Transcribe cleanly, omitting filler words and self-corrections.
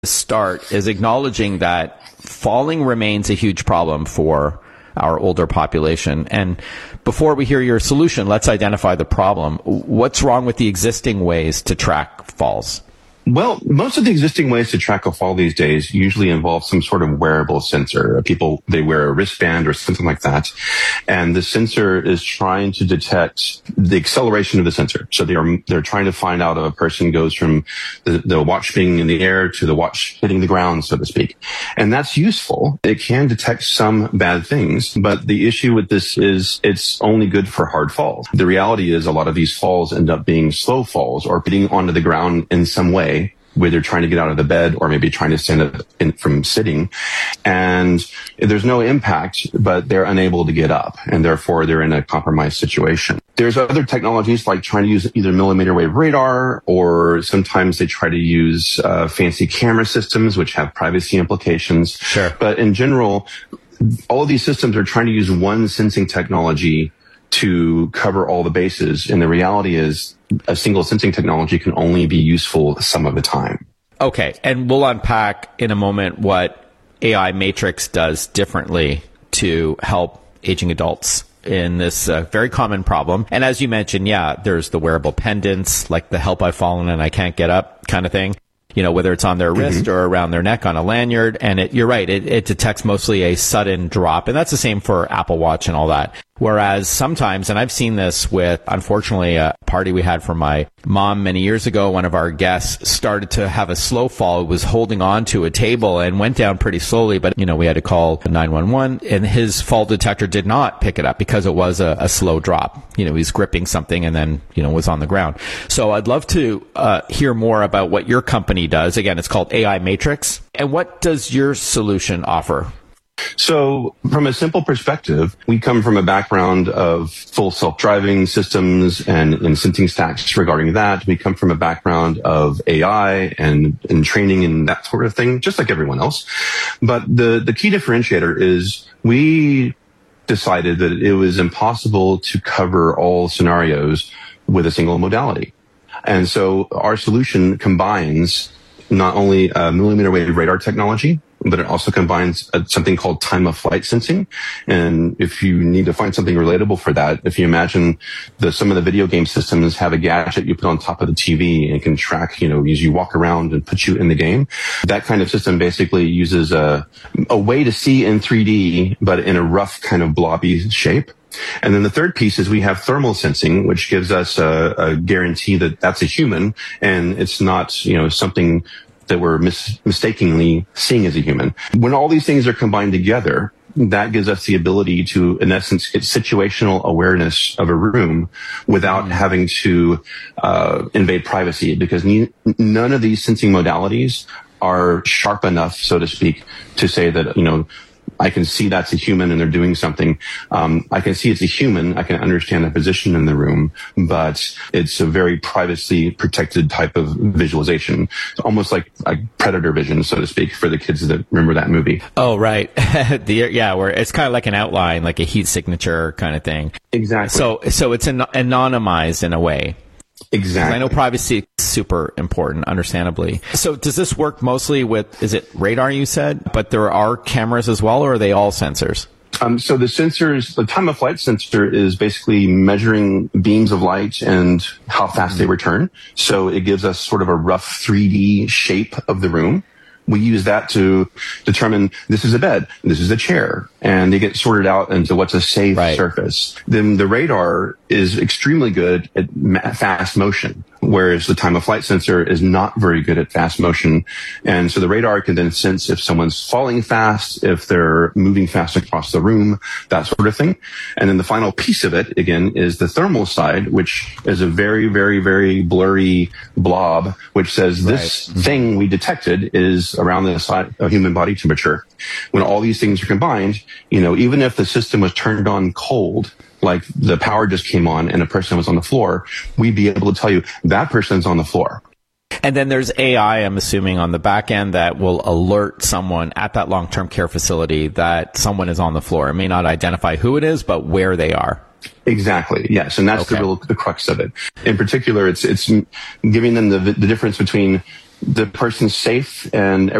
start is acknowledging that falling remains a huge problem for our older population. And before we hear your solution, let's identify the problem. What's wrong with the existing ways to track falls? Well, most of the existing ways to track a fall these days usually involve some sort of wearable sensor. People, they wear a wristband or something like that. And the sensor is trying to detect the acceleration of the sensor. So they're trying to find out if a person goes from the watch being in the air to the watch hitting the ground, so to speak. And that's useful. It can detect some bad things, but the issue with this is it's only good for hard falls. The reality is a lot of these falls end up being slow falls or hitting onto the ground in some way, where they're trying to get out of the bed or maybe trying to stand up from sitting. And there's no impact, but they're unable to get up, and therefore they're in a compromised situation. There's other technologies like trying to use either millimeter wave radar, or sometimes they try to use fancy camera systems, which have privacy implications. Sure. But in general, all of these systems are trying to use one sensing technology to cover all the bases. And the reality is a single sensing technology can only be useful some of the time. Okay. And we'll unpack in a moment what AI Matrix does differently to help aging adults in this very common problem. And as you mentioned, yeah, there's the wearable pendants, like the help I've fallen and I can't get up kind of thing. You know, whether it's on their wrist or around their neck on a lanyard. And you're right, it detects mostly a sudden drop. And that's the same for Apple Watch and all that. Whereas sometimes, and I've seen this with, unfortunately, a party we had for my mom many years ago, one of our guests started to have a slow fall, was holding on to a table and went down pretty slowly. But, you know, we had to call 911, and his fall detector did not pick it up because it was a slow drop. You know, he's gripping something and then, you know, was on the ground. So I'd love to hear more about what your company does. Again, it's called AI Matrix. And what does your solution offer? So from a simple perspective, we come from a background of full self-driving systems and sensing stacks regarding that. We come from a background of AI and training and that sort of thing, just like everyone else. But the key differentiator is we decided that it was impossible to cover all scenarios with a single modality. And so our solution combines not only millimeter wave radar technology, but it also combines something called time of flight sensing. And if you need to find something relatable for that, if you imagine some of the video game systems have a gadget you put on top of the TV and can track, you know, as you walk around and put you in the game. That kind of system basically uses a way to see in 3D, but in a rough kind of blobby shape. And then the third piece is we have thermal sensing, which gives us a guarantee that that's a human and it's not, you know, something that we're mistakenly seeing as a human. When all these things are combined together, that gives us the ability to, in essence, get situational awareness of a room without having to invade privacy, because none of these sensing modalities are sharp enough, so to speak, to say that, you know, I can see that's a human and they're doing something. I can see it's a human. I can understand the position in the room, but it's a very privacy protected type of visualization. It's almost like predator vision, so to speak, for the kids that remember that movie. Oh, right. Where it's kind of like an outline, like a heat signature kind of thing. Exactly. So it's anonymized in a way. Exactly. I know privacy is super important, understandably. So does this work mostly with, is it radar you said, but there are cameras as well, or are they all sensors? So the sensors, the time of flight sensor is basically measuring beams of light and how fast they return. So it gives us sort of a rough 3D shape of the room. We use that to determine this is a bed, this is a chair, and they get sorted out into what's a safe surface. Then the radar is extremely good at fast motion, whereas the time of flight sensor is not very good at fast motion. And so the radar can then sense if someone's falling fast, if they're moving fast across the room, that sort of thing. And then the final piece of it, again, is the thermal side, which is a very, very, very blurry blob, which says this thing we detected is around the side of human body temperature. When all these things are combined, you know, even if the system was turned on cold, like the power just came on and a person was on the floor, we'd be able to tell you that person's on the floor. And then there's AI, I'm assuming, on the back end that will alert someone at that long-term care facility that someone is on the floor. It may not identify who it is, but where they are. Exactly. Yes. And that's the crux of it. In particular, it's giving them the difference between the person's safe and